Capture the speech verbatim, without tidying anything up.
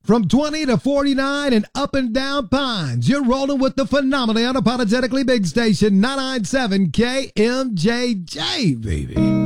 From twenty to forty-nine and up and down Pines, you're rolling with the phenomenally unapologetically big station, nine ninety-seven K M J J, baby.